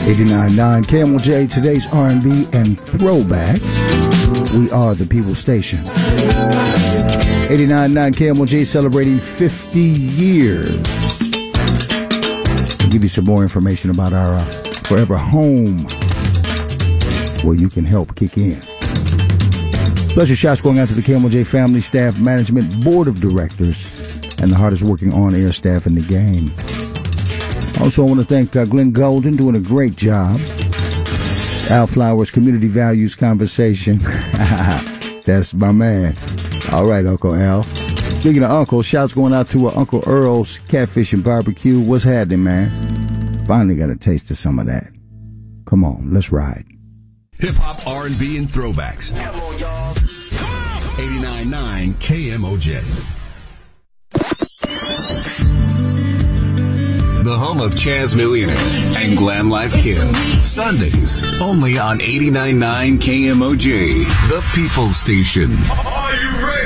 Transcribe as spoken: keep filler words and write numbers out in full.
eighty-nine point nine K M O J, today's R and B and throwbacks. We are the People Station. eighty-nine point nine K M O J celebrating fifty years. I'll give you some more information about our uh, Forever Home, where you can help kick in. Special shouts going out to the K M O J family, staff, management, board of directors, and the hardest working on-air staff in the game. Also, I want to thank uh, Glenn Golden, doing a great job. Al Flowers, Community Values Conversation. That's my man. All right, Uncle Al. Speaking of Uncle, shouts going out to uh, Uncle Earl's Catfish and Barbecue. What's happening, man? Finally got a taste of some of that. Come on, let's ride. Hip-hop, R and B, and throwbacks. Come on, y'all. eighty-nine point nine K M O J. The home of Chaz Millionaire and Glam Life Kim. Sundays, only on eighty-nine point nine K M O J, the People Station. Are you ready?